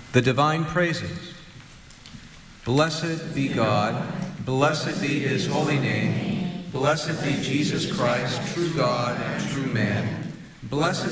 The divine praises. Blessed be God, blessed be his holy name, blessed be Jesus Christ, true God and true man. Blessed